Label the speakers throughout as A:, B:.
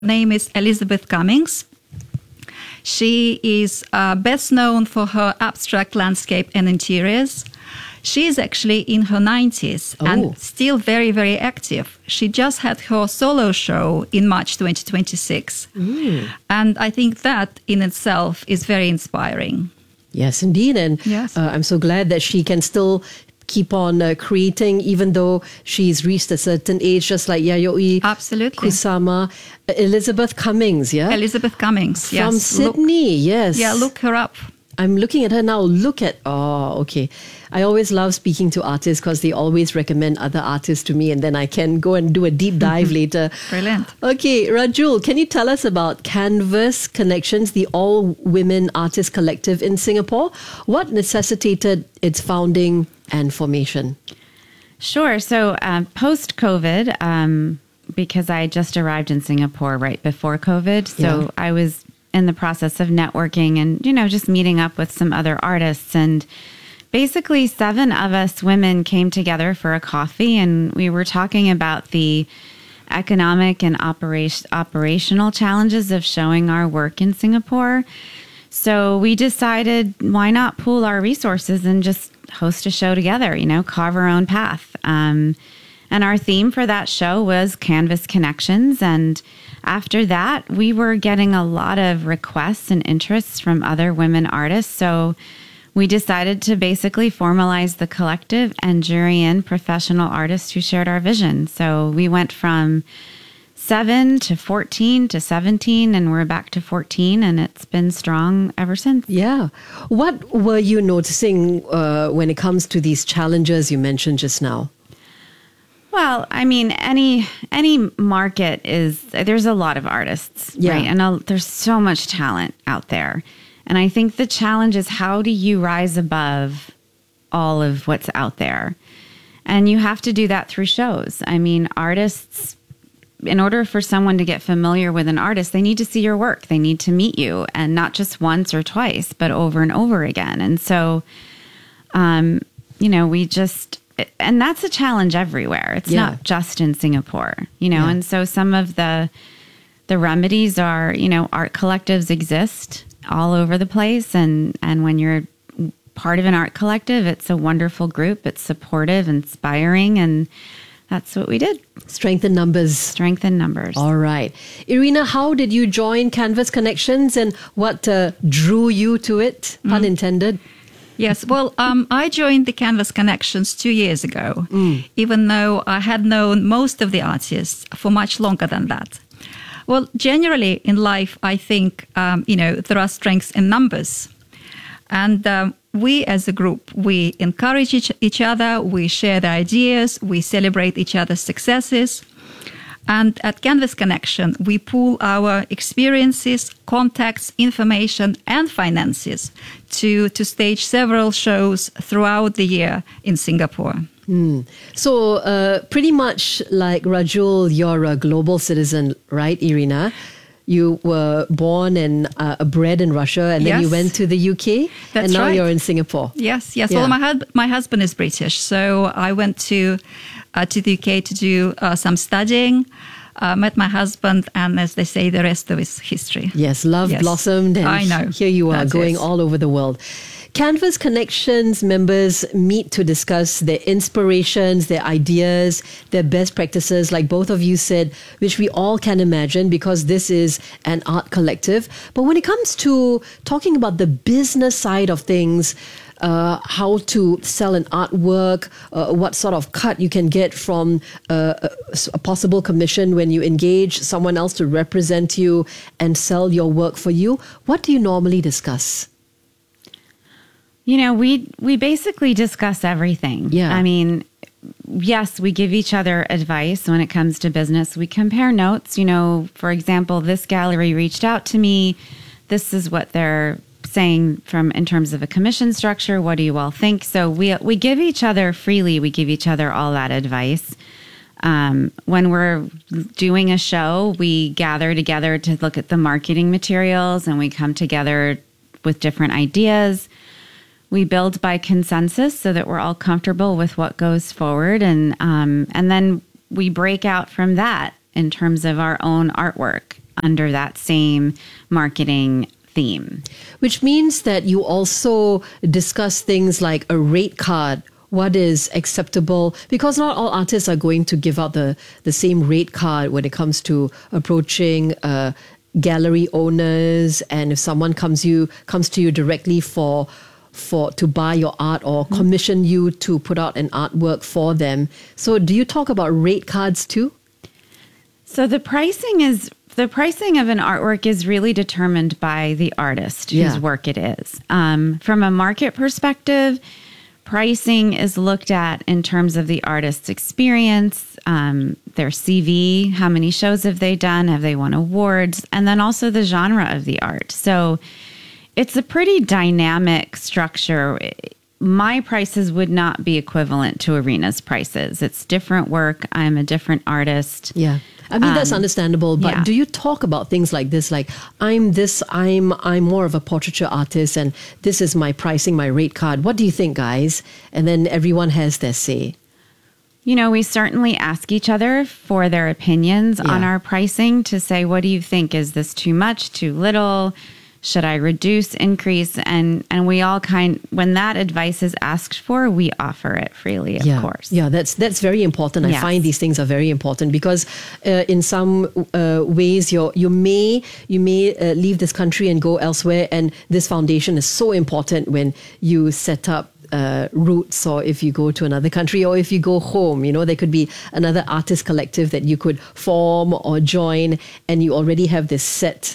A: name is Elizabeth Cummings. She is best known for her abstract landscape and interiors. She is actually in her 90s and still very, very active. She just had her solo show in March 2026. And I think that in itself is very inspiring.
B: Yes, indeed. And I'm so glad that she can still keep on creating, even though she's reached a certain age, just like Yayoi Kusama. Elizabeth Cummings,
A: Elizabeth Cummings,
B: From Sydney, yes.
A: Yeah, look her up.
B: I'm looking at her now. Okay. I always love speaking to artists because they always recommend other artists to me and then I can go and do a deep dive later.
A: Brilliant.
B: Okay, Rajul, can you tell us about Canvas Connections, the all-women artist collective in Singapore? What necessitated its founding and formation?
C: Sure. So post-COVID, because I just arrived in Singapore right before COVID, so I was in the process of networking and, just meeting up with some other artists. And basically 7 of us women came together for a coffee and we were talking about the economic and operational challenges of showing our work in Singapore. So we decided, why not pool our resources and just host a show together, carve our own path. And our theme for that show was Canvas Connections. And after that, we were getting a lot of requests and interests from other women artists. So we decided to basically formalize the collective and jury in professional artists who shared our vision. So we went from 7 to 14 to 17, and we're back to 14, and it's been strong ever since.
B: Yeah. What were you noticing when it comes to these challenges you mentioned just now?
C: Well, I mean, any market there's a lot of artists, right? And there's so much talent out there. And I think the challenge is, how do you rise above all of what's out there? And you have to do that through shows. I mean, artists, in order for someone to get familiar with an artist, they need to see your work. They need to meet you, and not just once or twice, but over and over again. And so, and that's a challenge everywhere. It's not just in Singapore, and so some of the remedies are, art collectives exist all over the place. And when you're part of an art collective, it's a wonderful group. It's supportive, inspiring, and that's what we did.
B: Strength in numbers.
C: Strength in numbers.
B: All right. Irina, how did you join Canvas Connections and what drew you to it, pun intended?
A: Yes, well, I joined the Canvas Connections 2 years ago, even though I had known most of the artists for much longer than that. Well, generally in life, I think, there are strengths in numbers. And we as a group, we encourage each other, we share the ideas, we celebrate each other's successes. And at Canvas Connection, we pool our experiences, contacts, information, and finances to stage several shows throughout the year in Singapore.
B: So pretty much like Rajul, you're a global citizen, right, Irina? You were born and bred in Russia, and then you went to the UK, and now you're in Singapore.
A: Yes. Well, my husband is British, so I went to the UK to do some studying. Met my husband, and as they say, the rest of it is history.
B: Yes, love blossomed, and
A: I know.
B: Here you are, going all over the world. Canvas Connections members meet to discuss their inspirations, their ideas, their best practices, like both of you said, which we all can imagine because this is an art collective. But when it comes to talking about the business side of things, how to sell an artwork, what sort of cut you can get from a possible commission when you engage someone else to represent you and sell your work for you, what do you normally discuss?
C: We basically discuss everything. Yeah. I mean, yes, we give each other advice when it comes to business. We compare notes. For example, this gallery reached out to me. This is what they're saying in terms of a commission structure. What do you all think? So we give each other freely. We give each other all that advice. When we're doing a show, we gather together to look at the marketing materials, and we come together with different ideas. We build by consensus so that we're all comfortable with what goes forward. And then we break out from that in terms of our own artwork. under that same marketing theme.
B: Which means that you also discuss things like a rate card. What is acceptable? Because not all artists are going to give out the same rate card when it comes to approaching gallery owners, and if someone comes to you directly for to buy your art or commission you to put out an artwork for them. So do you talk about rate cards too?
C: So the pricing of an artwork is really determined by the artist whose work it is. From a market perspective, pricing is looked at in terms of the artist's experience, their CV, how many shows have they done, have they won awards, and then also the genre of the art. So it's a pretty dynamic structure. My prices would not be equivalent to Irina's prices. It's different work. I'm a different artist.
B: Yeah. I mean, that's understandable, but do you talk about things like this? Like, I'm more of a portraiture artist and this is my pricing, my rate card. What do you think, guys? And then everyone has their say.
C: You know, we certainly ask each other for their opinions on our pricing to say, what do you think? Is this too much, too little? Should I reduce, increase? And we all when that advice is asked for, we offer it freely, of course.
B: Yeah, that's very important. I find these things are very important because in some ways you may leave this country and go elsewhere, and this foundation is so important when you set up roots, or if you go to another country, or if you go home, you know, there could be another artist collective that you could form or join, and you already have this set,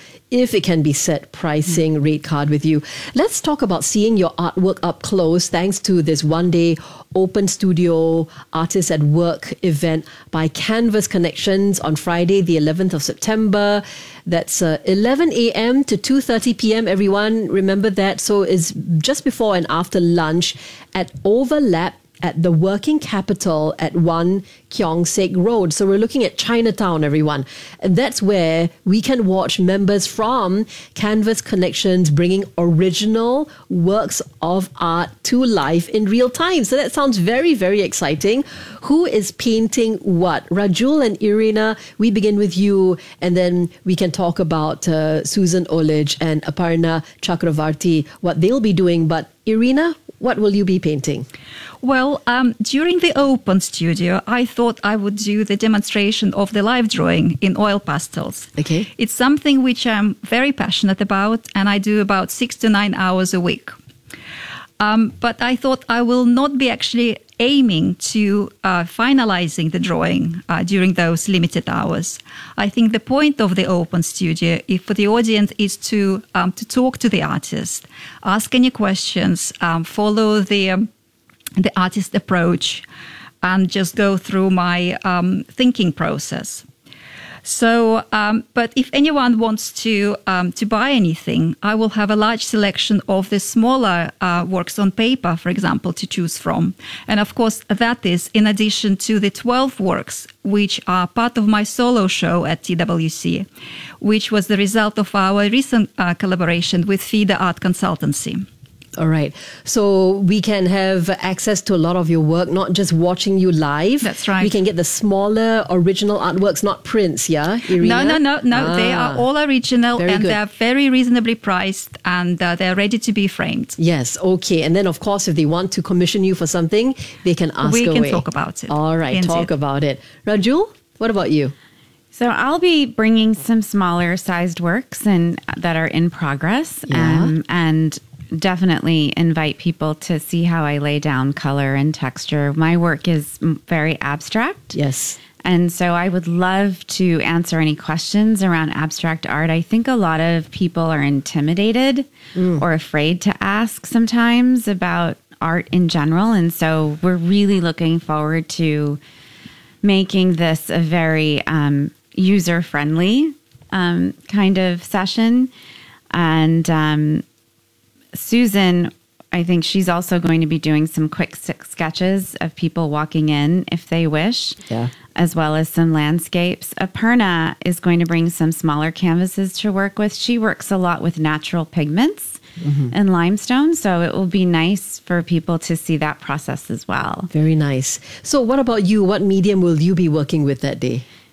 B: if it can be set, pricing rate card with you. Let's talk about seeing your artwork up close, thanks to this one-day open studio Artists at Work event by Canvas Connections on Friday, the 11th of September. That's 11 a.m. to 2:30 p.m. Everyone, remember that. So it's just before and after lunch at Overlap at the Working Capital at 1 Keong Saik Road. So we're looking at Chinatown, everyone. And that's where we can watch members from Canvas Connections bringing original works of art to life in real time. So that sounds very, very exciting. Who is painting what? Rajul and Irina, we begin with you, and then we can talk about Susan Olich and Aparna Chakravarti, what they'll be doing. But Irina, what will you be painting?
A: Well, during the open studio, I thought I would do the demonstration of the live drawing in oil pastels.
B: Okay.
A: It's something which I'm very passionate about, and I do about 6 to 9 hours a week. But I thought I will not be actually aiming to finalizing the drawing during those limited hours. I think the point of the open studio, if for the audience, is to talk to the artist, ask any questions, follow the artist approach, and just go through my thinking process. So, but if anyone wants to buy anything, I will have a large selection of the smaller works on paper, for example, to choose from. And of course, that is in addition to the 12 works, which are part of my solo show at TWC, which was the result of our recent collaboration with FIDA Art Consultancy.
B: All right. So we can have access to a lot of your work, not just watching you live.
A: That's right.
B: We can get the smaller original artworks, not prints, yeah, Irina?
A: No. They are all original,
B: very
A: and
B: good.
A: they're very reasonably priced, and they're ready to be framed.
B: Yes, okay. And then, of course, if they want to commission you for something, they can ask away.
A: We can talk about it.
B: All right,
A: Indeed.
B: talk about it. Rajul, what about you?
C: So I'll be bringing some smaller sized works and that are in progress, and definitely invite people to see how I lay down color and texture. My work is very abstract.
B: Yes.
C: And so I would love to answer any questions around abstract art. I think a lot of people are intimidated or afraid to ask sometimes about art in general. And so we're really looking forward to making this a very user-friendly kind of session. And Susan, I think she's also going to be doing some quick sketches of people walking in if they wish, as well as some landscapes. Aparna is going to bring some smaller canvases to work with. She works a lot with natural pigments and limestone, so it will be nice for people to see that process as well.
B: Very nice. So what about you? What medium will you be working with that day?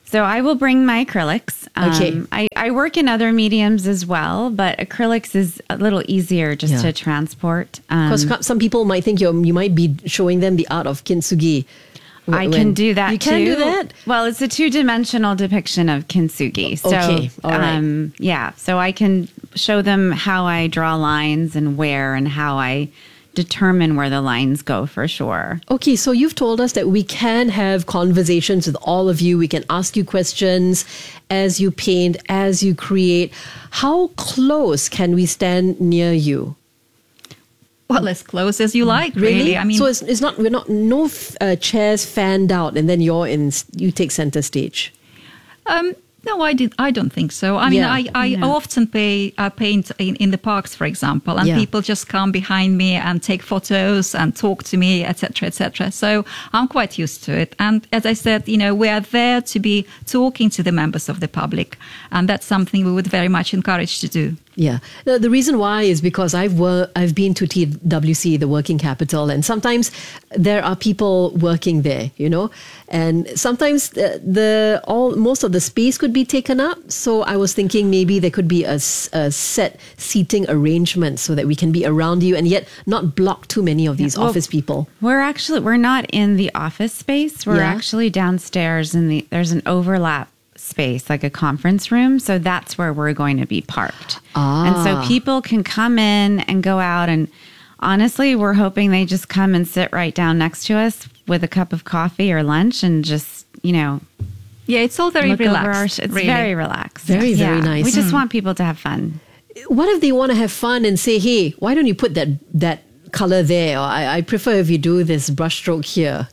C: So I will bring my acrylics.
B: Okay.
C: I work in other mediums as well, but acrylics is a little easier just to transport.
B: Because some people might think you might be showing them the art of kintsugi.
C: I can do that
B: you
C: too.
B: can do that?
C: Well, it's a 2-dimensional depiction of kintsugi. So,
B: okay, all right.
C: Yeah, so I can show them how I draw lines and where and how I determine where the lines go for sure.
B: Okay, so you've told us that we can have conversations with all of you. We can ask you questions as you paint, as you create. How close can we stand near you?
A: Well, as close as you like, really. I mean,
B: so it's not no chairs fanned out, and then you take center stage.
A: No, I don't think so. I mean,
B: Yeah.
A: I often paint in the parks, for example, and people just come behind me and take photos and talk to me, etc., etc. So I'm quite used to it. And as I said, we are there to be talking to the members of the public, and that's something we would very much encourage to do.
B: Yeah. The reason why is because I've been to TWC, the working capital, and sometimes there are people working there, and sometimes most of the space could be taken up. So I was thinking maybe there could be a set seating arrangement so that we can be around you and yet not block too many of these office people.
C: We're not in the office space. We're actually downstairs there's an overlap space, like a conference room. So that's where we're going to be parked. And so people can come in and go out. And honestly, we're hoping they just come and sit right down next to us with a cup of coffee or lunch and just,
A: Yeah, it's all very relaxed.
C: It's
A: really.
C: very relaxed.
B: Very, very nice.
C: We just want people to have fun.
B: What if they want to have fun and say, hey, why don't you put that color there? Or I prefer if you do this brushstroke here.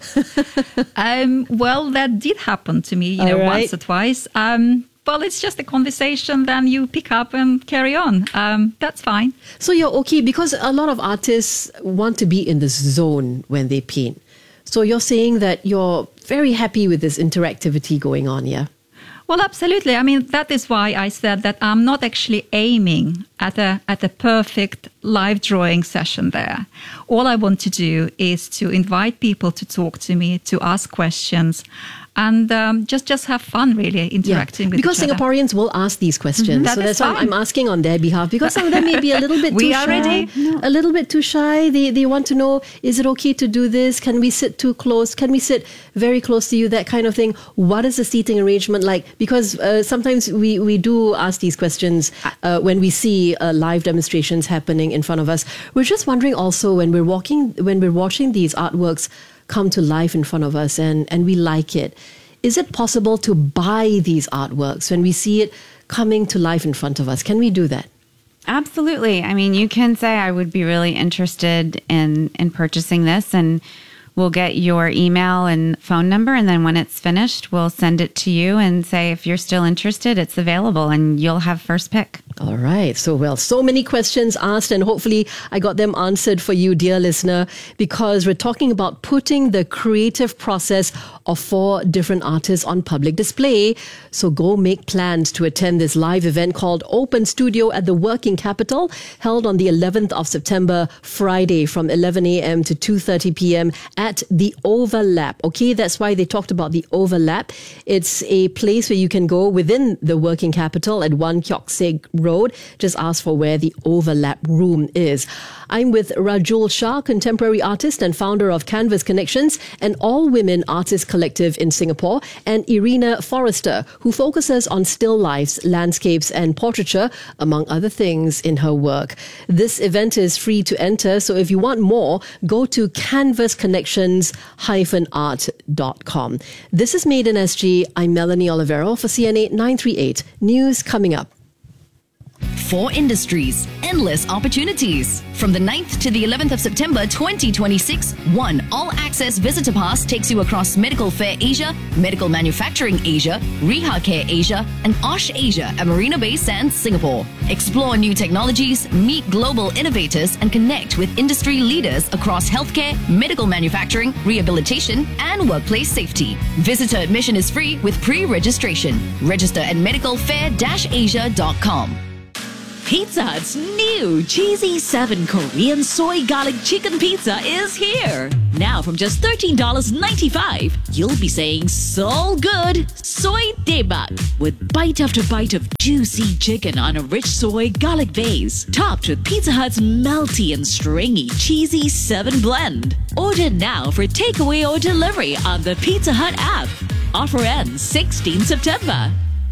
A: Well, that did happen to me, once or twice. Well, it's just a conversation, then you pick up and carry on. That's fine.
B: So you're okay, because a lot of artists want to be in the zone when they paint. So you're saying that you're very happy with this interactivity going on, yeah?
A: Well, absolutely. I mean, that is why I said that I'm not actually aiming at a perfect live drawing session there. All I want to do is to invite people to talk to me, to ask questions, and just have fun, really, interacting with
B: because
A: each other.
B: Singaporeans will ask these questions.
A: That
B: so
A: is
B: that's why
A: fine.
B: I'm asking on their behalf, because some of them may be a little bit
A: We
B: too
A: are
B: shy.
A: ready.
B: A little bit too shy. They want to know, is it okay to do this? Can we sit too close? Can we sit very close to you? That kind of thing. What is the seating arrangement like? Because sometimes we do ask these questions when we see live demonstrations happening in front of us. We're just wondering also, when we're watching these artworks come to life in front of us and we like it, is it possible to buy these artworks when we see it coming to life in front of us? Can we do that?
C: Absolutely. I mean, you can say, I would be really interested in purchasing this, and we'll get your email and phone number. And then when it's finished, we'll send it to you and say, if you're still interested, it's available and you'll have first pick.
B: All right. So many questions asked, and hopefully I got them answered for you, dear listener, because we're talking about putting the creative process of 4 different artists on public display. So go make plans to attend this live event called Open Studio at the Working Capital, held on the 11th of September, Friday, from 11 a.m. to 2:30 p.m. at the Overlap. Okay, that's why they talked about the Overlap. It's a place where you can go within the Working Capital at 1 Keok Sek Road. Just ask for where the Overlap room is. I'm with Rajul Shah, contemporary artist and founder of Canvas Connections, an all-women artist collective in Singapore, and Irina Forrester, who focuses on still lifes, landscapes, and portraiture, among other things, in her work. This event is free to enter, so if you want more, go to canvasconnections-art.com. This is Made in SG. I'm Melanie Olivero for CNA 938. News coming up.
D: 4 industries, endless opportunities. From the 9th to the 11th of September 2026, one all-access visitor pass takes you across Medical Fair Asia, Medical Manufacturing Asia, Reha Care Asia, and Osh Asia at Marina Bay Sands, Singapore. Explore new technologies, meet global innovators, and connect with industry leaders across healthcare, medical manufacturing, rehabilitation, and workplace safety. Visitor admission is free with pre-registration. Register at medicalfair-asia.com.
E: Pizza Hut's new Cheesy 7 Korean Soy Garlic Chicken Pizza is here. Now from just $13.95, you'll be saying so good, soy daebak, with bite after bite of juicy chicken on a rich soy garlic base, topped with Pizza Hut's melty and stringy Cheesy 7 blend. Order now for takeaway or delivery on the Pizza Hut app. Offer ends 16 September.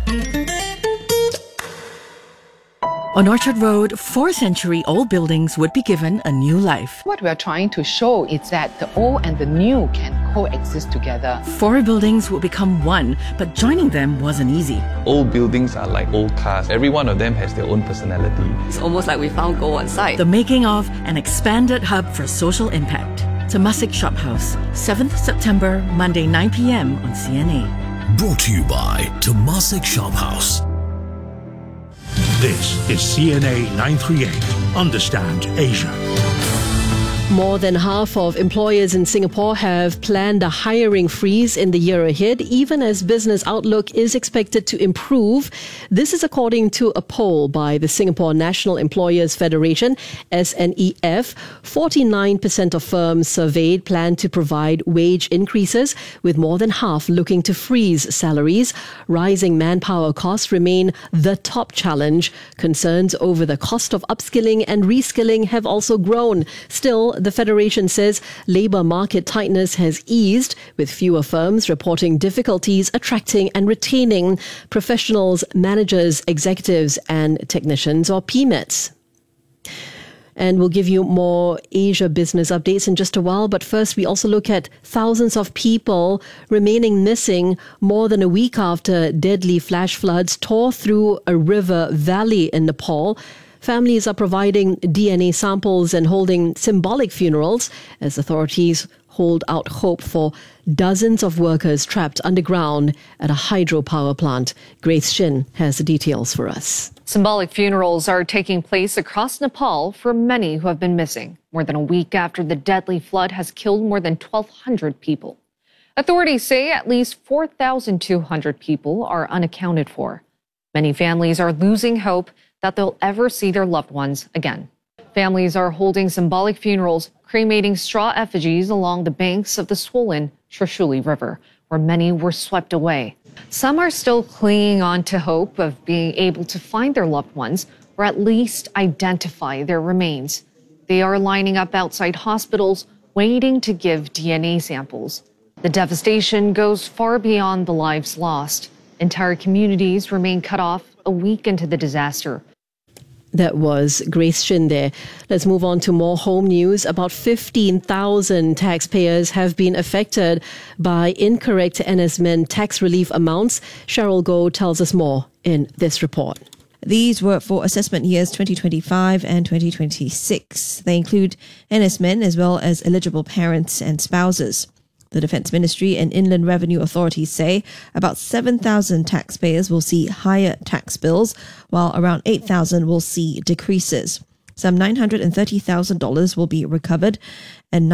F: On Orchard Road, 4-century-old buildings would be given a new life.
G: What we are trying to show is that the old and the new can coexist together.
F: 4 buildings would become one, but joining them wasn't easy.
H: Old buildings are like old cars. Every one of them has their own personality.
I: It's almost like we found gold on site.
F: The making of an expanded hub for social impact. Temasek Shop House, 7th September, Monday 9 p.m. on CNA.
J: Brought to you by Temasek Shop House.
K: This is CNA 938. Understand Asia.
B: More than half of employers in Singapore have planned a hiring freeze in the year ahead, even as business outlook is expected to improve. This is according to a poll by the Singapore National Employers Federation, SNEF. 49% of firms surveyed plan to provide wage increases, with more than half looking to freeze salaries. Rising manpower costs remain the top challenge. Concerns over the cost of upskilling and reskilling have also grown. Still, the Federation says labour market tightness has eased, with fewer firms reporting difficulties attracting and retaining professionals, managers, executives and technicians, or PMETs. And we'll give you more Asia business updates in just a while. But first, we also look at thousands of people remaining missing more than a week after deadly flash floods tore through a river valley in Nepal. Families are providing DNA samples and holding symbolic funerals as authorities hold out hope for dozens of workers trapped underground at a hydropower plant. Grace Shin has the details for us.
L: Symbolic funerals are taking place across Nepal for many who have been missing, more than a week after the deadly flood has killed more than 1,200 people. Authorities say at least 4,200 people are unaccounted for. Many families are losing hope that they'll ever see their loved ones again. Families are holding symbolic funerals, cremating straw effigies along the banks of the swollen Trishuli River, where many were swept away. Some are still clinging on to hope of being able to find their loved ones or at least identify their remains. They are lining up outside hospitals, waiting to give DNA samples. The devastation goes far beyond the lives lost. Entire communities remain cut off a week into the disaster.
B: That was Grace Shin there. Let's move on to more home news. About 15,000 taxpayers have been affected by incorrect NSMEN tax relief amounts. Cheryl Goh tells us more in this report.
M: These were for assessment years 2025 and 2026. They include NSMEN as well as eligible parents and spouses. The Defence Ministry and Inland Revenue Authorities say about 7,000 taxpayers will see higher tax bills, while around 8,000 will see decreases. Some $930,000 will be recovered and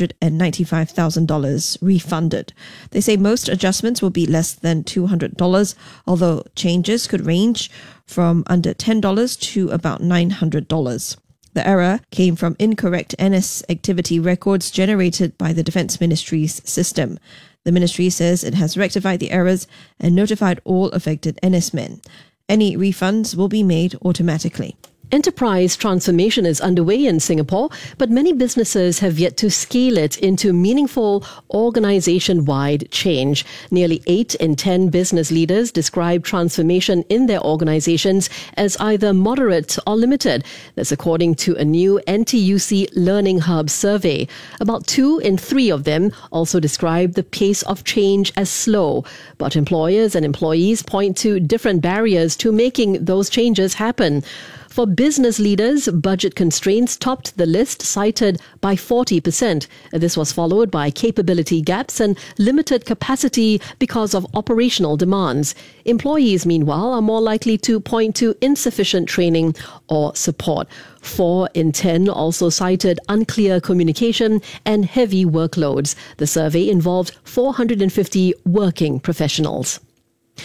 M: $995,000 refunded. They say most adjustments will be less than $200, although changes could range from under $10 to about $900. The error came from incorrect NS activity records generated by the Defence Ministry's system. The ministry says it has rectified the errors and notified all affected NSmen. Any refunds will be made automatically.
B: Enterprise transformation is underway in Singapore, but many businesses have yet to scale it into meaningful organization-wide change. Nearly 8 in 10 business leaders describe transformation in their organizations as either moderate or limited. That's according to a new NTUC Learning Hub survey. About 2 in 3 of them also describe the pace of change as slow. But employers and employees point to different barriers to making those changes happen. For business leaders, budget constraints topped the list, cited by 40%. This was followed by capability gaps and limited capacity because of operational demands. Employees, meanwhile, are more likely to point to insufficient training or support. 4 in 10 also cited unclear communication and heavy workloads. The survey involved 450 working professionals.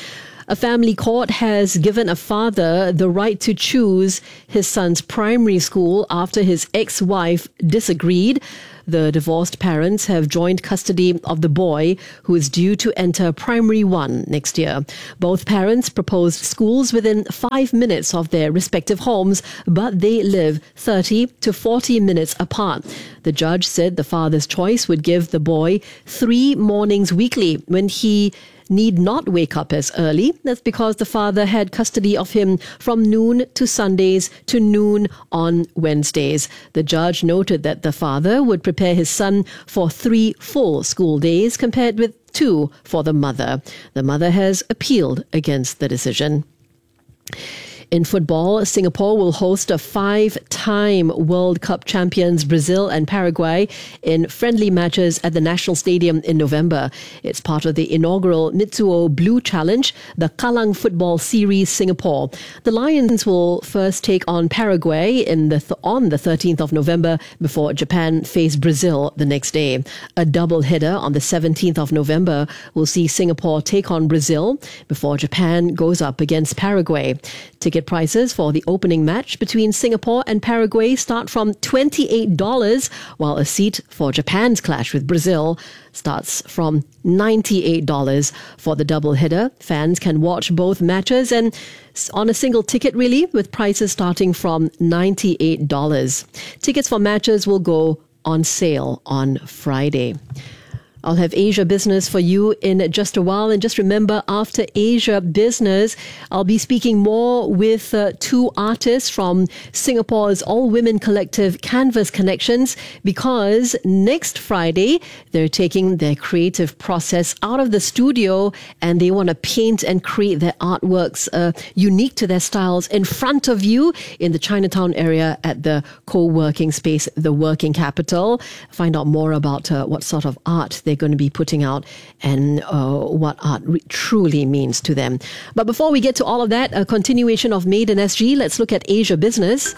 B: A family court has given a father the right to choose his son's primary school after his ex-wife disagreed. The divorced parents have joint custody of the boy, who is due to enter primary 1 next year. Both parents proposed schools within 5 minutes of their respective homes, but they live 30 to 40 minutes apart. The judge said the father's choice would give the boy 3 mornings weekly when he need not wake up as early. That's because the father had custody of him from noon to Sundays to noon on Wednesdays. The judge noted that the father would prepare his son for 3 full school days compared with 2 for the mother. The mother has appealed against the decision. In football, Singapore will host a 5-time World Cup champions Brazil and Paraguay in friendly matches at the National Stadium in November. It's part of the inaugural Mitsuo Blue Challenge, the Kallang Football Series Singapore. The Lions will first take on Paraguay on the 13th of November before Japan face Brazil the next day. A double header on the 17th of November will see Singapore take on Brazil before Japan goes up against Paraguay. Ticket prices for the opening match between Singapore and Paraguay start from $28, while a seat for Japan's clash with Brazil starts from $98 for the double header. Fans can watch both matches and on a single ticket, really, with prices starting from $98. Tickets for matches will go on sale on Friday. I'll have Asia Business for you in just a while. And just remember, after Asia Business, I'll be speaking more with 2 artists from Singapore's all-women collective Canvas Connections, because next Friday, they're taking their creative process out of the studio and they want to paint and create their artworks unique to their styles in front of you in the Chinatown area at the co-working space, the Working Capital. Find out more about what sort of art they're going to be putting out and what art truly means to them. But before we get to all of that, a continuation of Made in SG, let's look at Asia Business.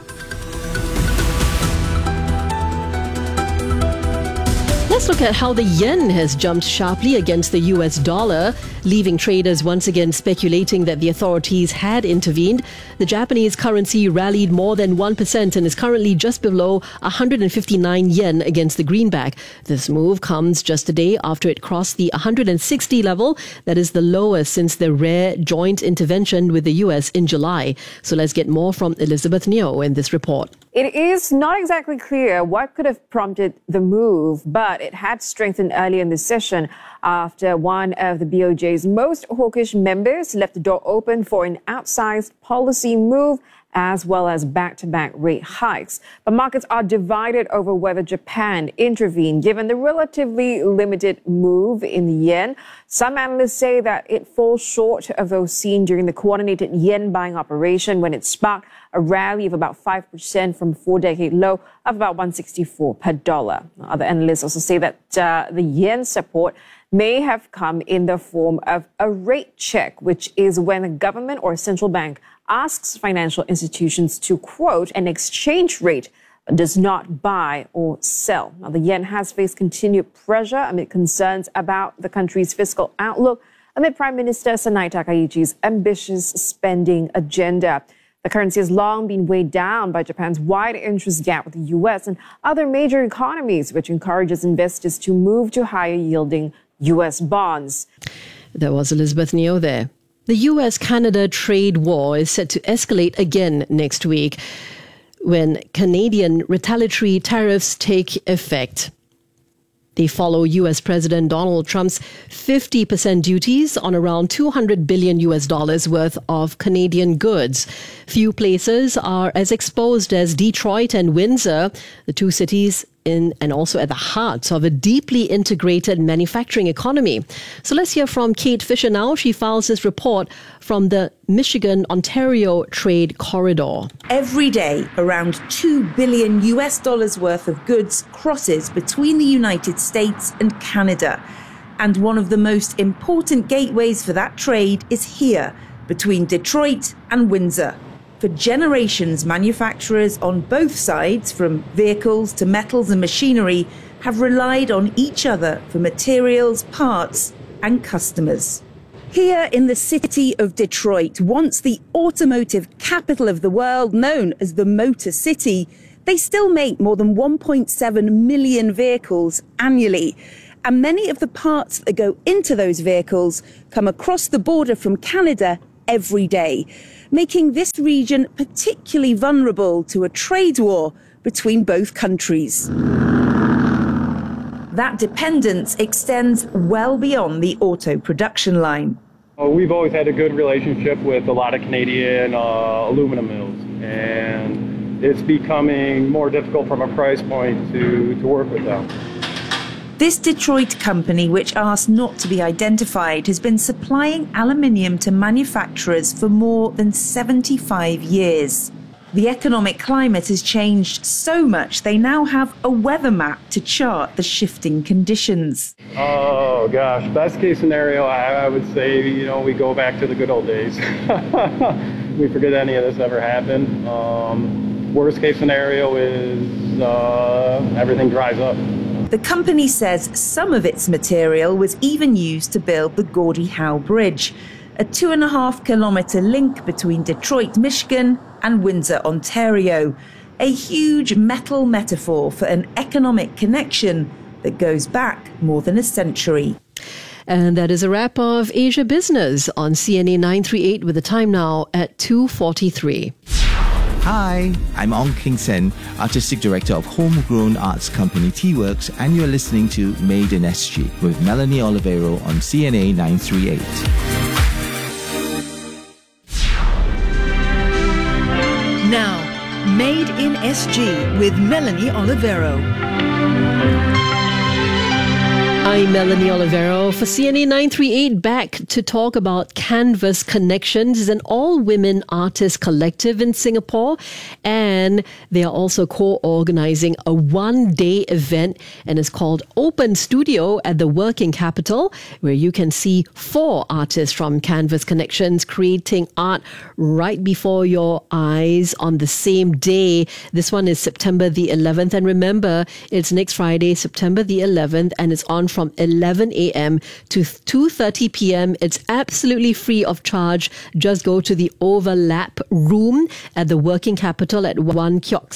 B: Let's look at how the yen has jumped sharply against the US dollar, leaving traders once again speculating that the authorities had intervened. The Japanese currency rallied more than 1% and is currently just below 159 yen against the greenback. This move comes just a day after it crossed the 160 level. That is the lowest since the rare joint intervention with the US in July. So let's get more from Elizabeth Neo in this report.
N: It is not exactly clear what could have prompted the move, but it had strengthened earlier in the session after one of the BOJ's most hawkish members left the door open for an outsized policy move as well as back-to-back rate hikes. But markets are divided over whether Japan intervened, given the relatively limited move in the yen. Some analysts say that it falls short of those seen during the coordinated yen buying operation when it sparked a rally of about 5% from 4-decade low of about 164 per dollar. Other analysts also say that the yen support may have come in the form of a rate check, which is when a government or a central bank asks financial institutions to quote an exchange rate but does not buy or sell. Now, the yen has faced continued pressure amid concerns about the country's fiscal outlook amid Prime Minister Sanai Takaichi's ambitious spending agenda. The currency has long been weighed down by Japan's wide interest gap with the US and other major economies, which encourages investors to move to higher yielding US bonds.
B: There was Elizabeth Neo there. The US-Canada trade war is set to escalate again next week when Canadian retaliatory tariffs take effect. They follow US President Donald Trump's 50% duties on around $200 billion worth of Canadian goods. Few places are as exposed as Detroit and Windsor, the two cities in and also at the heart of a deeply integrated manufacturing economy. So let's hear from Kate Fisher now. She files this report from the Michigan-Ontario Trade Corridor.
O: Every day, around $2 billion worth of goods crosses between the United States and Canada. And one of the most important gateways for that trade is here, between Detroit and Windsor. For generations, manufacturers on both sides, from vehicles to metals and machinery, have relied on each other for materials, parts, and customers. Here in the city of Detroit, once the automotive capital of the world, known as the Motor City, they still make more than 1.7 million vehicles annually. And many of the parts that go into those vehicles come across the border from Canada every day, making this region particularly vulnerable to a trade war between both countries. That dependence extends well beyond the auto production line.
P: We've always had a good relationship with a lot of Canadian aluminum mills, and it's becoming more difficult from a price point to work with them.
O: This Detroit company, which asked not to be identified, has been supplying aluminium to manufacturers for more than 75 years. The economic climate has changed so much they now have a weather map to chart the shifting conditions.
P: Oh gosh, best case scenario, I would say, we go back to the good old days. We forget any of this ever happened. Worst case scenario is everything dries up.
O: The company says some of its material was even used to build the Gordie Howe Bridge, a 2.5-kilometre link between Detroit, Michigan and Windsor, Ontario, a huge metal metaphor for an economic connection that goes back more than a century.
B: And that is a wrap of Asia Business on CNA 938 with the time now at 2:43.
Q: Hi, I'm Ong King Sen, Artistic Director of homegrown arts company T-Works, and you're listening to Made in SG with Melanie Olivero on CNA 938.
R: Now, Made in SG with Melanie Olivero.
B: I'm Melanie Olivero for CNA 938, back to talk about Canvas Connections. It's an all-women artist collective in Singapore, and they are also co-organizing a one-day event, and it's called Open Studio at the Working Capital, where you can see 4 artists from Canvas Connections creating art right before your eyes on the same day. This one is September the 11th, and remember, it's next Friday, September the 11th, and it's on from 11 a.m. to 2:30 p.m. It's absolutely free of charge. Just go to the Overlap Room at the Working Capital at 1 Keong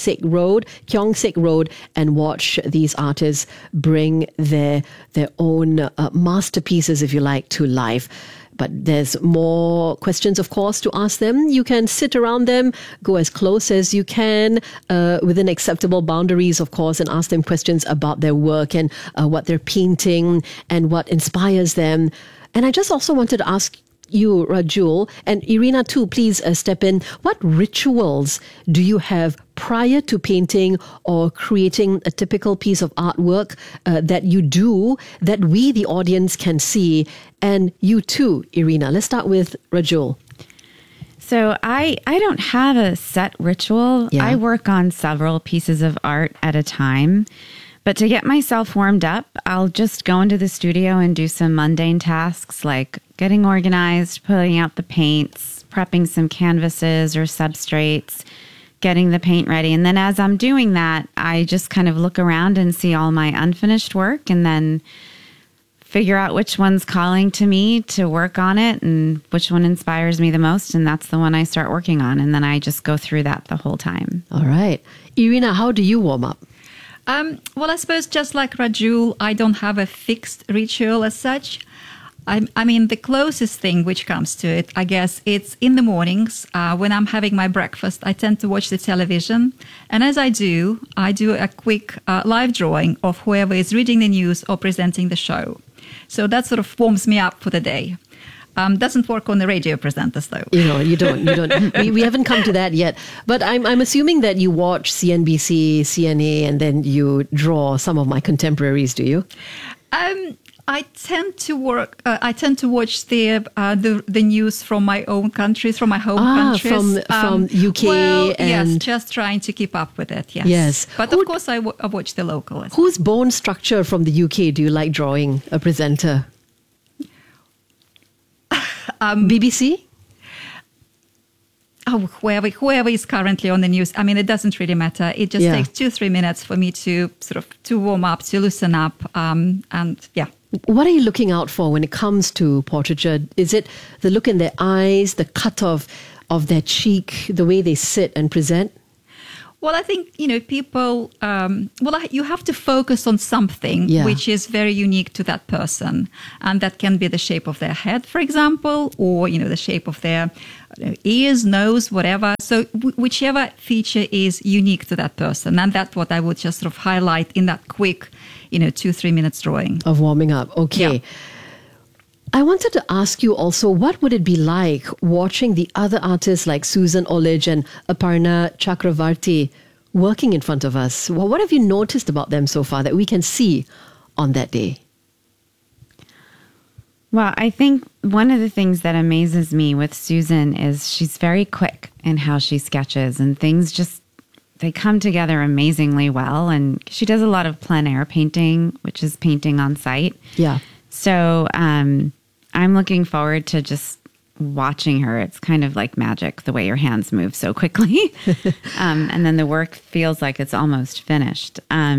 B: Sek Road, and watch these artists bring their own masterpieces, if you like, to life. But there's more questions, of course, to ask them. You can sit around them, go as close as you can, within acceptable boundaries, of course, and ask them questions about their work and what they're painting and what inspires them. And I just also wanted to ask you, Rajul, and Irina too, please step in. What rituals do you have prior to painting or creating a typical piece of artwork that you do that we, the audience, can see? And you too, Irina. Let's start with Rajul.
C: So I don't have a set ritual. Yeah. I work on several pieces of art at a time. But to get myself warmed up, I'll just go into the studio and do some mundane tasks like getting organized, putting out the paints, prepping some canvases or substrates, getting the paint ready. And then as I'm doing that, I just kind of look around and see all my unfinished work and then figure out which one's calling to me to work on it and which one inspires me the most. And that's the one I start working on. And then I just go through that the whole time.
B: All right. Irina, how do you warm up?
A: Well, I suppose just like Rajul, I don't have a fixed ritual as such. I mean, the closest thing which comes to it, I guess, it's in the mornings when I'm having my breakfast. I tend to watch the television. And as I do a quick live drawing of whoever is reading the news or presenting the show. So that sort of warms me up for the day. Doesn't work on the radio presenters, though.
B: You don't. We haven't come to that yet. But I'm assuming that you watch CNBC, CNA, and then you draw some of my contemporaries, do you?
A: I tend to watch the news from my own countries, from my home countries.
B: From UK and...
A: Yes, just trying to keep up with it, yes.
B: Yes.
A: But of course I watch the local.
B: Whose bone structure from the UK do you like drawing, a presenter? BBC?
A: whoever is currently on the news. I mean, it doesn't really matter. It just takes 2-3 minutes for me to to warm up, to loosen up, and yeah.
B: What are you looking out for when it comes to portraiture? Is it the look in their eyes, the cut of their cheek, the way they sit and present?
A: Well, I think, people, you have to focus on something which is very unique to that person. And that can be the shape of their head, for example, or, the shape of their ears, nose, whatever. So whichever feature is unique to that person. And that's what I would just highlight in that quick, 2-3 minutes drawing.
B: Of warming up. Okay. Yeah. I wanted to ask you also, what would it be like watching the other artists like Susan Olich and Aparna Chakravarti working in front of us? Well, what have you noticed about them so far that we can see on that day?
C: Well, I think one of the things that amazes me with Susan is she's very quick in how she sketches, and things they come together amazingly well. And she does a lot of plein air painting, which is painting on site.
B: Yeah.
C: So I'm looking forward to just watching her. It's kind of like magic, the way your hands move so quickly. And then the work feels like it's almost finished.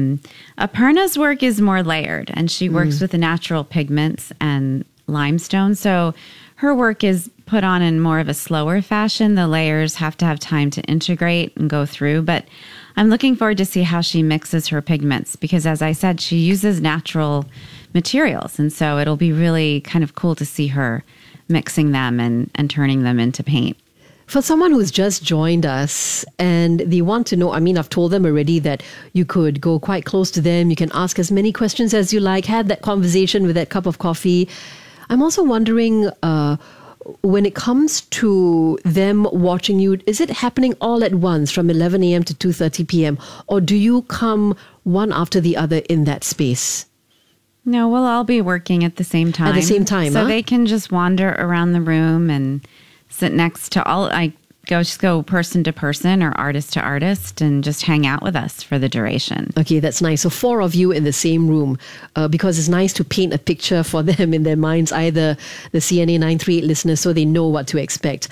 C: Aparna's work is more layered, and she works with the natural pigments and limestone. So her work is put on in more of a slower fashion. The layers have to have time to integrate and go through. But I'm looking forward to see how she mixes her pigments, because as I said, she uses natural materials. And so it'll be really kind of cool to see her mixing them and turning them into paint.
B: For someone who's just joined us and they want to know, I mean, I've told them already that you could go quite close to them. You can ask as many questions as you like, have that conversation with that cup of coffee. I'm also wondering, when it comes to them watching you, is it happening all at once from 11 a.m. to 2:30 p.m.? Or do you come one after the other in that space?
C: No, we'll all be working at the same time.
B: At the same time,
C: so they can just wander around the room and sit next to I go person to person or artist to artist and just hang out with us for the duration.
B: Okay, that's nice. So 4 of you in the same room, because it's nice to paint a picture for them in their minds, either the CNA 938 listeners, so they know what to expect.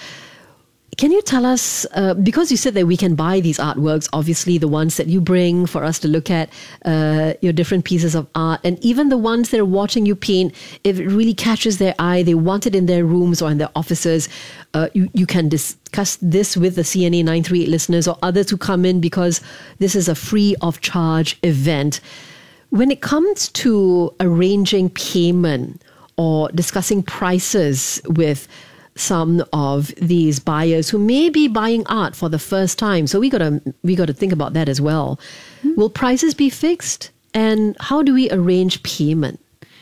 B: Can you tell us, because you said that we can buy these artworks, obviously the ones that you bring for us to look at, your different pieces of art, and even the ones that are watching you paint, if it really catches their eye, they want it in their rooms or in their offices, you can discuss this with the CNA 938 listeners or others who come in, because this is a free of charge event. When it comes to arranging payment or discussing prices with some of these buyers who may be buying art for the first time, so we got to think about that as well. Mm-hmm. Will prices be fixed, and how do we arrange payment?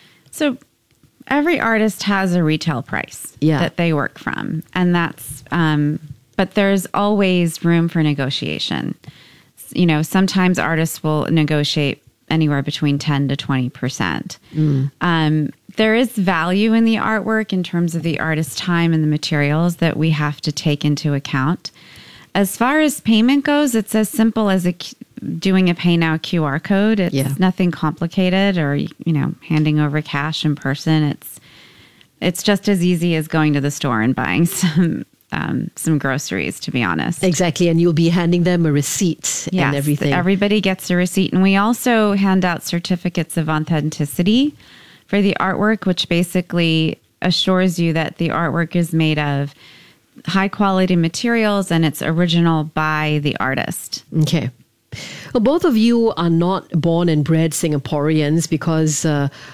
C: So every artist has a retail price that they work from, and that's but there's always room for negotiation. Sometimes artists will negotiate anywhere between 10 to 20%. There is value in the artwork in terms of the artist's time and the materials that we have to take into account. As far as payment goes, it's as simple as doing a Pay Now QR code. It's nothing complicated, or handing over cash in person. It's just as easy as going to the store and buying some groceries, to be honest.
B: Exactly, and you'll be handing them a receipt and everything.
C: Everybody gets a receipt, and we also hand out certificates of authenticity for the artwork, which basically assures you that the artwork is made of high quality materials and it's original by the artist.
B: Okay. Well, both of you are not born and bred Singaporeans, because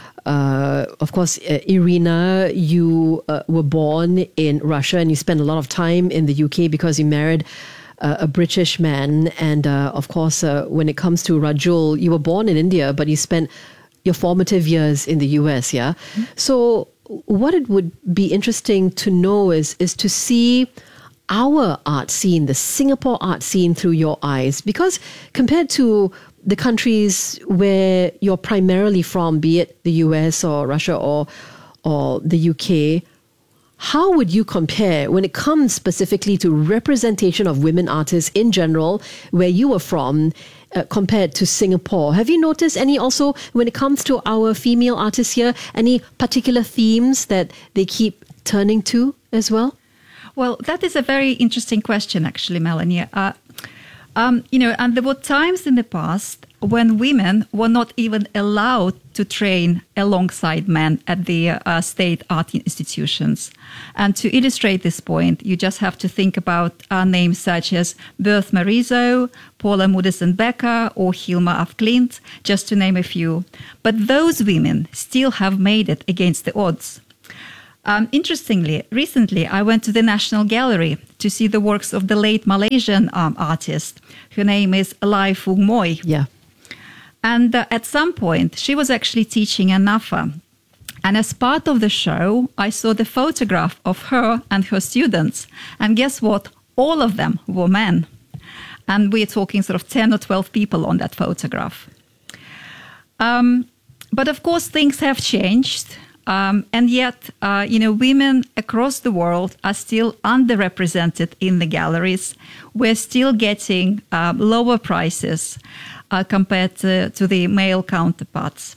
B: of course, Irina, you were born in Russia and you spent a lot of time in the UK because you married a British man. And of course, when it comes to Rajul, you were born in India, but you spent your formative years in the US, yeah? Mm-hmm. So what it would be interesting to know is to see our art scene, the Singapore art scene, through your eyes. Because compared to the countries where you're primarily from, be it the US or Russia or the UK, how would you compare when it comes specifically to representation of women artists in general, where you were from, compared to Singapore? Have you noticed any also, when it comes to our female artists here, any particular themes that they keep turning to as well?
A: Well, that is a very interesting question, actually, Melanie. And there were times in the past when women were not even allowed to train alongside men at the state art institutions. And to illustrate this point, you just have to think about names such as Berthe Morisot, Paula Mudison-Becker, or Hilma af Klint, just to name a few. But those women still have made it against the odds. Interestingly, recently I went to the National Gallery to see the works of the late Malaysian artist. Her name is Lai Fung Moi.
B: Yeah.
A: And at some point, she was actually teaching a NAFA. And as part of the show, I saw the photograph of her and her students. And guess what? All of them were men. And we're talking sort of 10 or 12 people on that photograph. But of course, things have changed. And yet, women across the world are still underrepresented in the galleries. We're still getting lower prices compared to the male counterparts.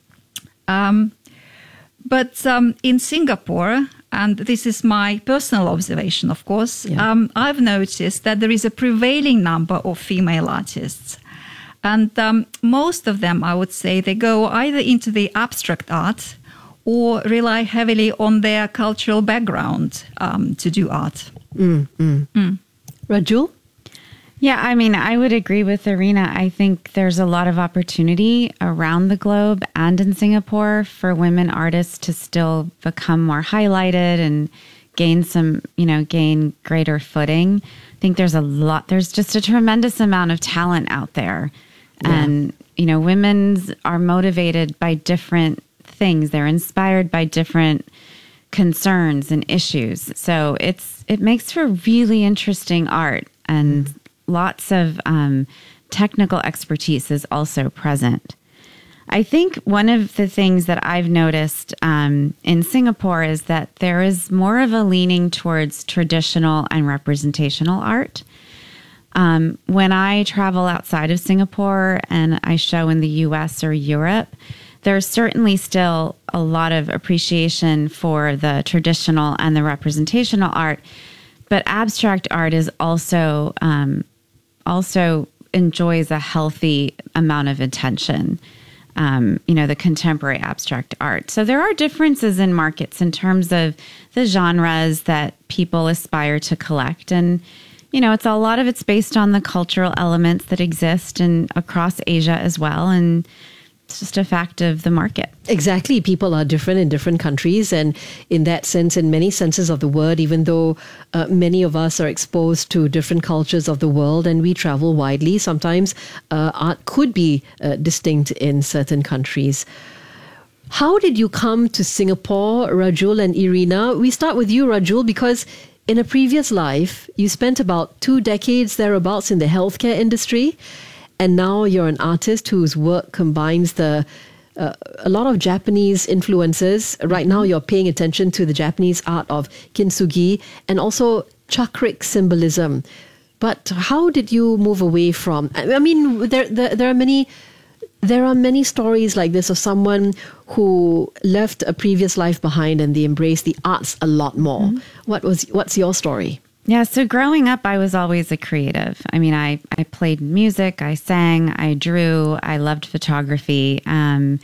A: But in Singapore, and this is my personal observation, of course, I've noticed that there is a prevailing number of female artists. And most of them, I would say, they go either into the abstract art or rely heavily on their cultural background to do art.
B: Rajul?
C: Yeah, I mean, I would agree with Irina. I think there's a lot of opportunity around the globe and in Singapore for women artists to still become more highlighted and gain greater footing. I think there's just a tremendous amount of talent out there. Yeah. And, women are motivated by different things. They're inspired by different concerns and issues. So it makes for really interesting art, and lots of technical expertise is also present. I think one of the things that I've noticed in Singapore is that there is more of a leaning towards traditional and representational art. When I travel outside of Singapore and I show in the US or Europe, there's certainly still a lot of appreciation for the traditional and the representational art, but abstract art is also enjoys a healthy amount of attention. The contemporary abstract art. So there are differences in markets in terms of the genres that people aspire to collect, and it's a lot of it's based on the cultural elements that exist across Asia as well, and it's just a fact of the market.
B: Exactly. People are different in different countries. And in that sense, in many senses of the word, even though many of us are exposed to different cultures of the world and we travel widely, sometimes art could be distinct in certain countries. How did you come to Singapore, Rajul and Irina? We start with you, Rajul, because in a previous life, you spent about 2 decades thereabouts in the healthcare industry. And now you're an artist whose work combines a lot of Japanese influences. Right now you're paying attention to the Japanese art of kintsugi and also chakric symbolism. But how did you move away from? I mean, there are many stories like this of someone who left a previous life behind and they embraced the arts a lot more. Mm-hmm. What's your story?
C: Yeah, so growing up, I was always a creative. I mean, I played music, I sang, I drew, I loved photography. I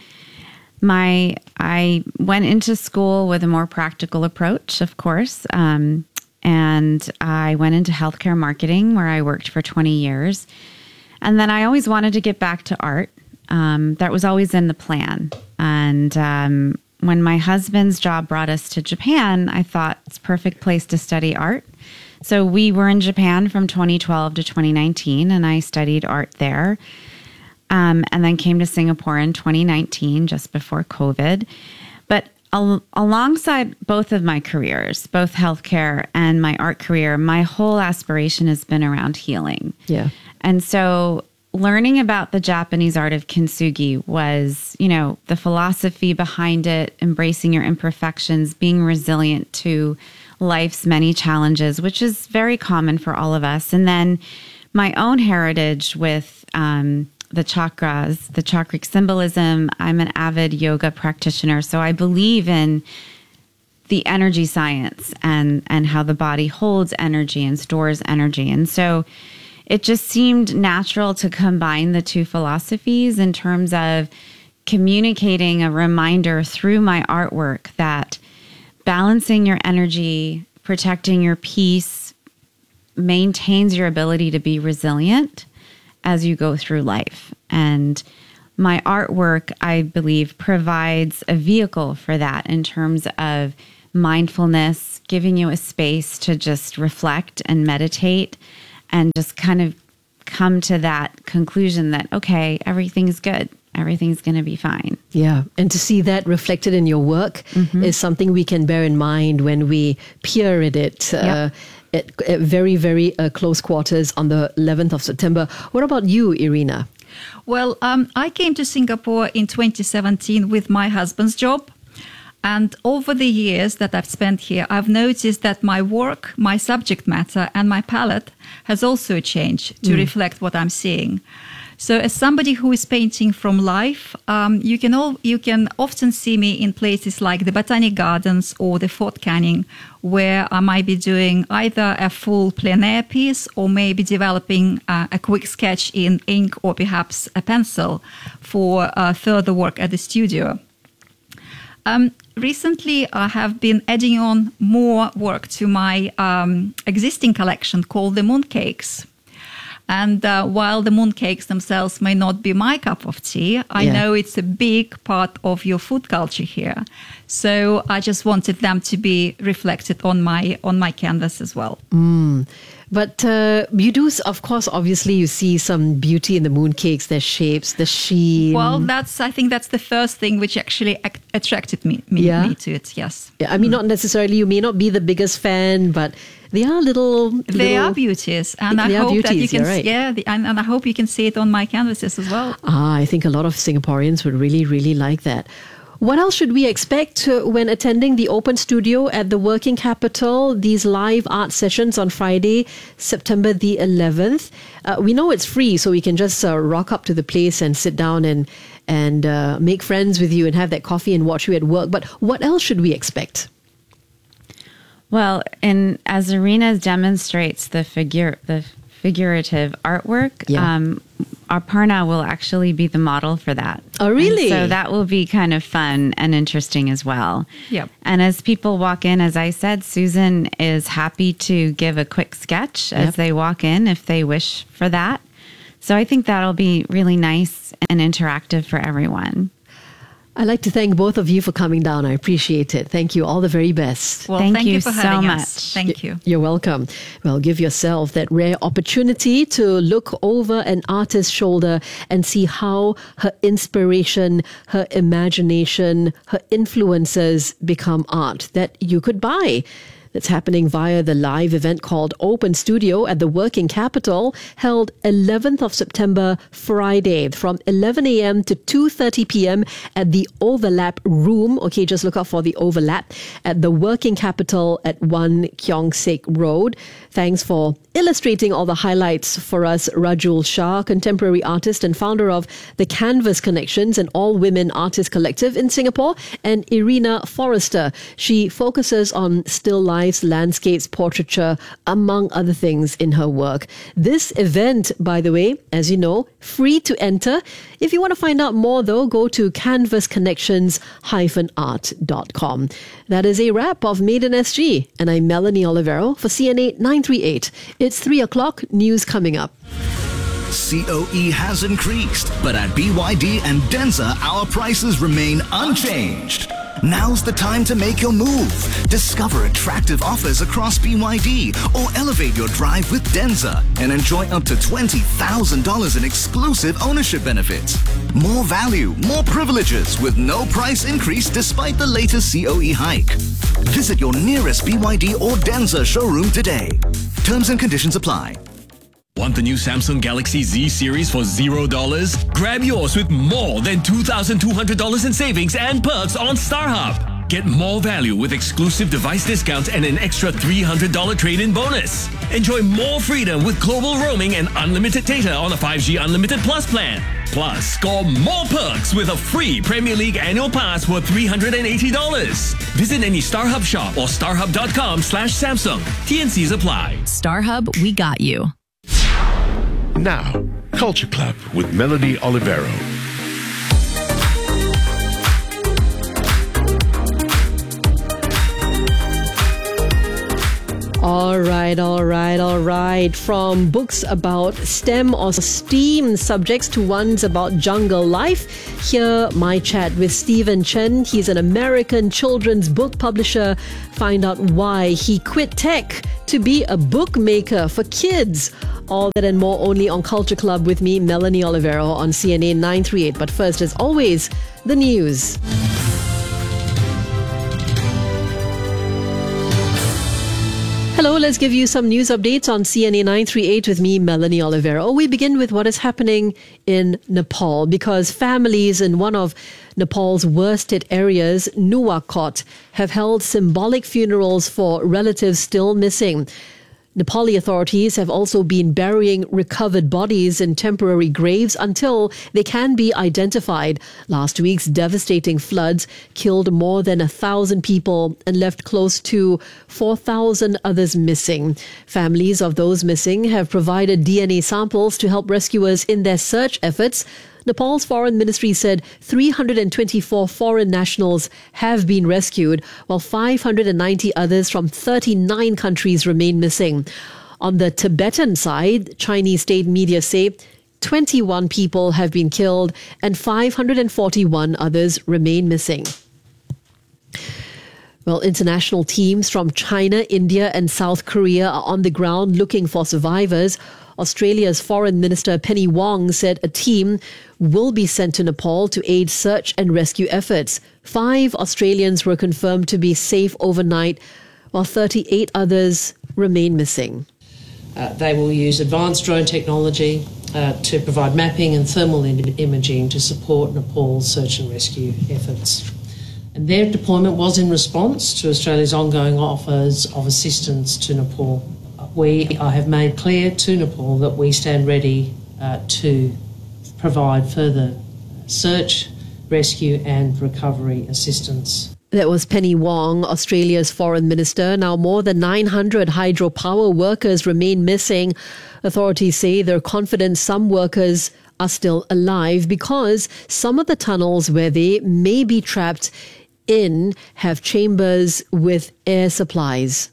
C: went into school with a more practical approach, of course, and I went into healthcare marketing where I worked for 20 years. And then I always wanted to get back to art. That was always in the plan. And when my husband's job brought us to Japan, I thought it's a perfect place to study art. So we were in Japan from 2012 to 2019, and I studied art there. And then came to Singapore in 2019, just before COVID. But alongside both of my careers, both healthcare and my art career, my whole aspiration has been around healing.
B: Yeah.
C: And so learning about the Japanese art of kintsugi was, the philosophy behind it, embracing your imperfections, being resilient to life's many challenges, which is very common for all of us. And then my own heritage with the chakras, the chakric symbolism. I'm an avid yoga practitioner, so I believe in the energy science and how the body holds energy and stores energy. And so it just seemed natural to combine the two philosophies in terms of communicating a reminder through my artwork that balancing your energy, protecting your peace, maintains your ability to be resilient as you go through life. And my artwork, I believe, provides a vehicle for that in terms of mindfulness, giving you a space to just reflect and meditate and just kind of come to that conclusion that, okay, everything's good. Everything's going to be fine.
B: Yeah. And to see that reflected in your work is something we can bear in mind when we peer at it at very, very close quarters on the 11th of September. What about you, Irina?
A: Well, I came to Singapore in 2017 with my husband's job. And over the years that I've spent here, I've noticed that my work, my subject matter, and my palette has also changed to reflect what I'm seeing. So as somebody who is painting from life, you can often see me in places like the Botanic Gardens or the Fort Canning, where I might be doing either a full plein air piece or maybe developing a quick sketch in ink or perhaps a pencil for further work at the studio. Recently, I have been adding on more work to my existing collection called the Mooncakes. And while the mooncakes themselves may not be my cup of tea, I know it's a big part of your food culture here. So I just wanted them to be reflected on my canvas as well.
B: But you do, of course, obviously you see some beauty in the mooncakes, their shapes, the sheen.
A: Well, I think that's the first thing which actually attracted me to it, yes.
B: Yeah, I mean, not necessarily, you may not be the biggest fan, but they are
A: They are beauties, and I hope that you can,
B: right.
A: and I hope you can see it on my canvases as well.
B: I think a lot of Singaporeans would really, really like that. What else should we expect when attending the Open Studio at the Working Capital, these live art sessions on Friday, September the 11th? We know it's free, so we can just rock up to the place and sit down and make friends with you and have that coffee and watch you at work. But what else should we expect?
C: Well, as Irina demonstrates the figurative artwork, Aparna will actually be the model for that.
B: Oh, really?
C: And so that will be kind of fun and interesting as well.
A: Yep.
C: And as people walk in, as I said, Susan is happy to give a quick sketch as they walk in if they wish for that. So I think that'll be really nice and interactive for everyone.
B: I'd like to thank both of you for coming down. I appreciate it. Thank you. All the very best.
A: Well, thank you for having us. Thank you.
B: You're welcome. Well, give yourself that rare opportunity to look over an artist's shoulder and see how her inspiration, her imagination, her influences become art that you could buy. That's happening via the live event called Open Studio at the Working Capital, held 11th of September, Friday, from 11 a.m. to 2:30 p.m. at the Overlap Room. Okay, just look out for the Overlap at the Working Capital at 1 Keong Saik Road. Thanks for illustrating all the highlights for us, Rajul Shah, contemporary artist and founder of the Canvas Connections, an all-women artist collective in Singapore, and Irina Forrester. She focuses on still lives, landscapes, portraiture, among other things in her work. This event, by the way, as you know, free to enter. If you want to find out more, though, go to canvasconnections-art.com. That is a wrap of Made in SG, and I'm Melanie Olivero for CNA 938. It's 3 o'clock, news coming up.
S: COE has increased, but at BYD and Denza, our prices remain unchanged. Now's the time to make your move. Discover attractive offers across BYD or elevate your drive with Denza and enjoy up to $20,000 in exclusive ownership benefits. More value, more privileges with no price increase despite the latest COE hike. Visit your nearest BYD or Denza showroom today. Terms and conditions apply.
T: Want the new Samsung Galaxy Z series for $0? Grab yours with more than $2,200 in savings and perks on StarHub. Get more value with exclusive device discounts and an extra $300 trade-in bonus. Enjoy more freedom with global roaming and unlimited data on a 5G Unlimited Plus plan. Plus, score more perks with a free Premier League annual pass worth $380. Visit any StarHub shop or starhub.com/Samsung. TNCs apply.
D: StarHub, we got you.
K: Now, Culture Club with Melanie Olivero.
B: All right. From books about STEM or STEAM subjects to ones about jungle life, here my chat with Stephen Chen. He's an American children's book publisher. Find out why he quit tech to be a bookmaker for kids. All that and more only on Culture Club with me, Melanie Olivero, on CNA 938. But first, as always, the news. Hello, let's give you some news updates on CNA 938 with me, Melanie Olivero. We begin with what is happening in Nepal because families in one of Nepal's worst hit areas, Nuwakot, have held symbolic funerals for relatives still missing. Nepali authorities have also been burying recovered bodies in temporary graves until they can be identified. Last week's devastating floods killed more than 1,000 people and left close to 4,000 others missing. Families of those missing have provided DNA samples to help rescuers in their search efforts. Nepal's foreign ministry said 324 foreign nationals have been rescued, while 590 others from 39 countries remain missing. On the Tibetan side, Chinese state media say 21 people have been killed and 541 others remain missing. Well, international teams from China, India and South Korea are on the ground looking for survivors. Australia's Foreign Minister Penny Wong said a team will be sent to Nepal to aid search and rescue efforts. 5 Australians were confirmed to be safe overnight, while 38 others remain missing.
U: They will use advanced drone technology to provide mapping and thermal imaging to support Nepal's search and rescue efforts. And their deployment was in response to Australia's ongoing offers of assistance to Nepal. We have made clear to Nepal that we stand ready to provide further search, rescue and recovery assistance.
B: That was Penny Wong, Australia's foreign minister. Now more than 900 hydropower workers remain missing. Authorities say they're confident some workers are still alive because some of the tunnels where they may be trapped in have chambers with air supplies.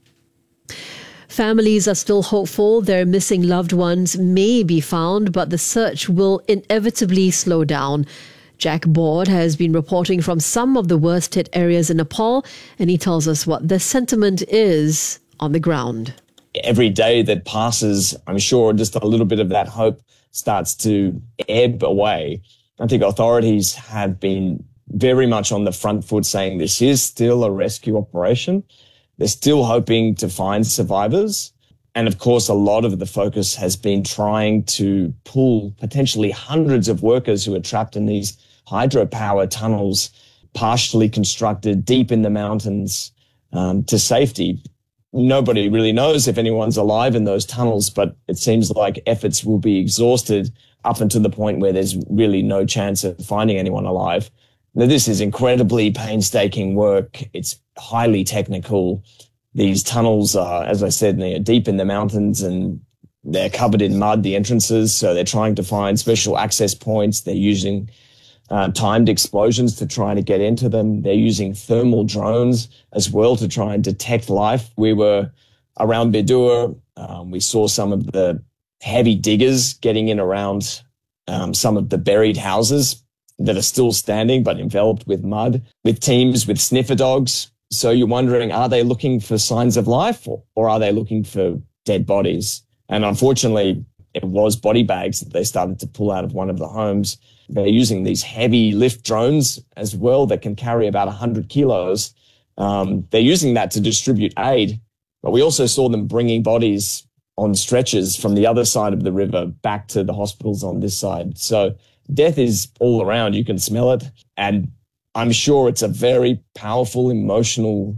B: Families are still hopeful their missing loved ones may be found, but the search will inevitably slow down. Jack Board has been reporting from some of the worst hit areas in Nepal, and he tells us what the sentiment is on the ground.
V: Every day that passes, I'm sure just a little bit of that hope starts to ebb away. I think authorities have been very much on the front foot saying this is still a rescue operation. They're still hoping to find survivors. And of course, a lot of the focus has been trying to pull potentially hundreds of workers who are trapped in these hydropower tunnels, partially constructed deep in the mountains, to safety. Nobody really knows if anyone's alive in those tunnels, but it seems like efforts will be exhausted up until the point where there's really no chance of finding anyone alive. Now, this is incredibly painstaking work. It's highly technical. These tunnels are, as I said, they're deep in the mountains and they're covered in mud, the entrances. So they're trying to find special access points. They're using timed explosions to try to get into them. They're using thermal drones as well to try and detect life. We were around Bedur. We saw some of the heavy diggers getting in around some of the buried houses that are still standing but enveloped with mud, with teams with sniffer dogs. So you're wondering, are they looking for signs of life or are they looking for dead bodies? And unfortunately, it was body bags that they started to pull out of one of the homes. They're using these heavy lift drones as well that can carry about 100 kilos. They're using that to distribute aid, but we also saw them bringing bodies on stretchers from the other side of the river back to the hospitals on this side. So death is all around. You can smell it. And I'm sure it's a very powerful, emotional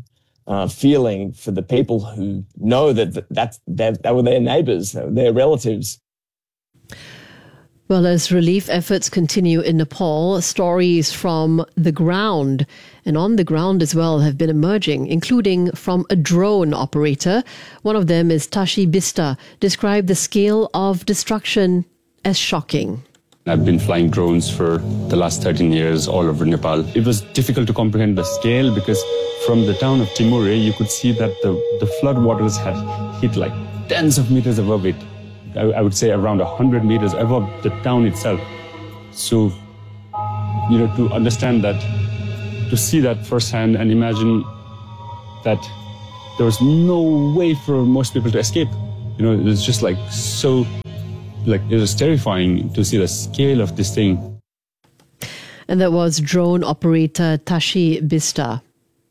V: feeling for the people who know that were their neighbors, their relatives.
B: Well, as relief efforts continue in Nepal, stories from the ground and on the ground as well have been emerging, including from a drone operator. One of them is Tashi Bista, described the scale of destruction as shocking.
E: I've been flying drones for the last 13 years all over Nepal. It was difficult to comprehend the scale because from the town of Timure, you could see that the flood waters had hit like tens of meters above it. I would say around 100 meters above the town itself. So, to understand that, to see that firsthand and imagine that there was no way for most people to escape. It was just it was terrifying to see the scale of this thing.
B: And that was drone operator Tashi Bista.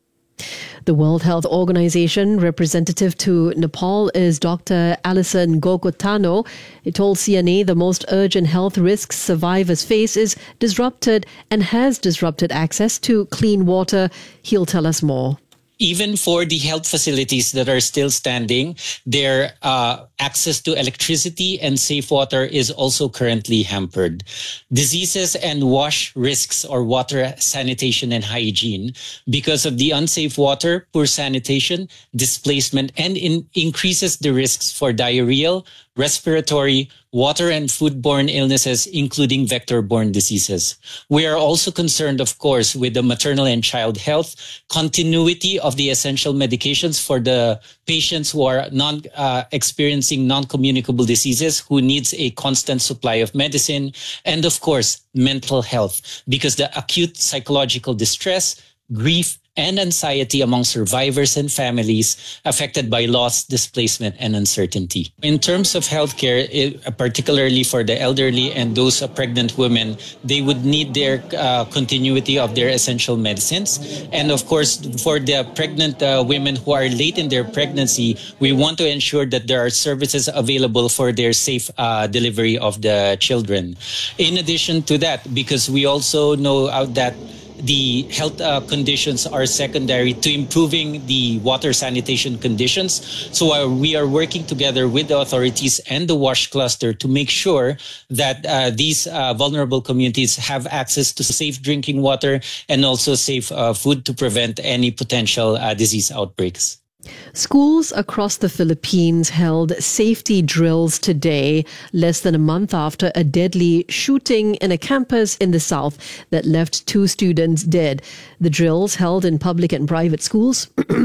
B: The World Health Organization representative to Nepal is Dr. Alison Gokotano. He told CNA the most urgent health risks survivors face is disrupted and has disrupted access to clean water. He'll tell us more.
G: Even for the health facilities that are still standing, their access to electricity and safe water is also currently hampered. Diseases and wash risks or water sanitation and hygiene because of the unsafe water, poor sanitation, displacement, and increases the risks for diarrheal, respiratory, water and foodborne illnesses, including vector-borne diseases. We are also concerned, of course, with the maternal and child health, continuity of the essential medications for the patients who are experiencing non-communicable diseases, who needs a constant supply of medicine, and of course, mental health, because the acute psychological distress, grief, and anxiety among survivors and families affected by loss, displacement, and uncertainty. In terms of healthcare, particularly for the elderly and those pregnant women, they would need their continuity of their essential medicines. And of course, for the pregnant women who are late in their pregnancy, we want to ensure that there are services available for their safe delivery of the children. In addition to that, because we also know that the health conditions are secondary to improving the water sanitation conditions. So we are working together with the authorities and the WASH cluster to make sure that these vulnerable communities have access to safe drinking water and also safe food to prevent any potential disease outbreaks.
B: Schools across the Philippines held safety drills today, less than a month after a deadly shooting in a campus in the south that left 2 students dead. The drills, held in public and private schools,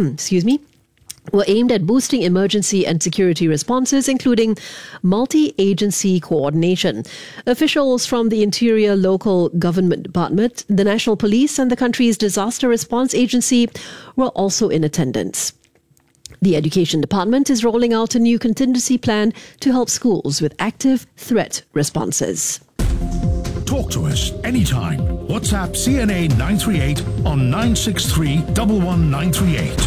B: were aimed at boosting emergency and security responses, including multi-agency coordination. Officials from the Interior Local Government Department, the National Police, and the country's Disaster Response Agency were also in attendance. The Education Department is rolling out a new contingency plan to help schools with active threat responses.
K: Talk to us anytime. WhatsApp CNA 938 on 963 11938.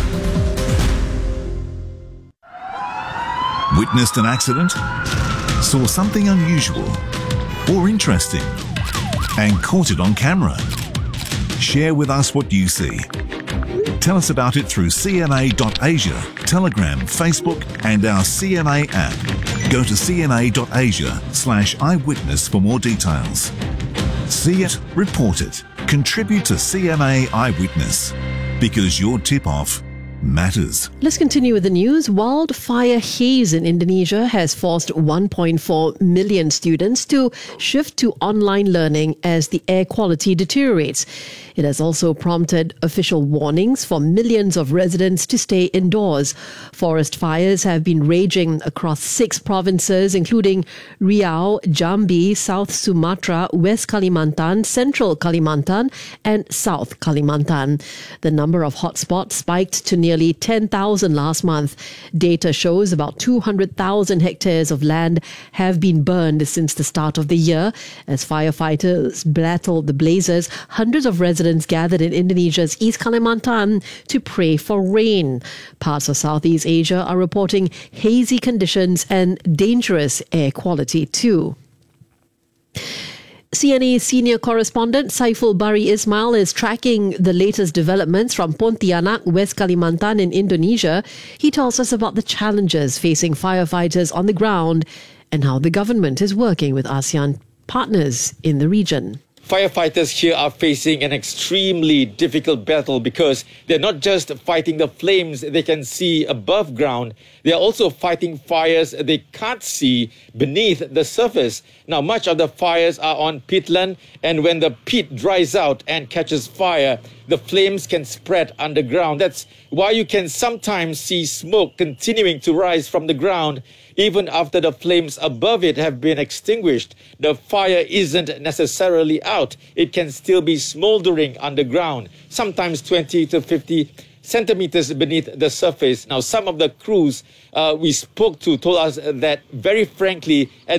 W: Witnessed an accident? Saw something unusual or interesting and caught it on camera? Share with us what you see. Tell us about it through CNA.Asia, Telegram, Facebook, and our CNA app. Go to cna.asia/eyewitness for more details. See it, report it. Contribute to CNA Eyewitness, because your tip-off matters.
B: Let's continue with the news. Wildfire haze in Indonesia has forced 1.4 million students to shift to online learning as the air quality deteriorates. It has also prompted official warnings for millions of residents to stay indoors. Forest fires have been raging across 6 provinces, including Riau, Jambi, South Sumatra, West Kalimantan, Central Kalimantan, and South Kalimantan. The number of hotspots spiked to nearly 10,000 last month. Data shows about 200,000 hectares of land have been burned since the start of the year. As firefighters battled the blazes, hundreds of residents gathered in Indonesia's East Kalimantan to pray for rain. Parts of Southeast Asia are reporting hazy conditions and dangerous air quality too. CNA senior correspondent Saiful Bari Ismail is tracking the latest developments from Pontianak, West Kalimantan in Indonesia. He tells us about the challenges facing firefighters on the ground and how the government is working with ASEAN partners in the region.
F: Firefighters here are facing an extremely difficult battle because they're not just fighting the flames they can see above ground, they're also fighting fires they can't see beneath the surface. Now, much of the fires are on peatland, and when the peat dries out and catches fire, the flames can spread underground. That's why you can sometimes see smoke continuing to rise from the ground even after the flames above it have been extinguished. The fire isn't necessarily out. It can still be smoldering underground, sometimes 20 to 50 centimeters beneath the surface. Now, some of the crews we spoke to told us that, very frankly, at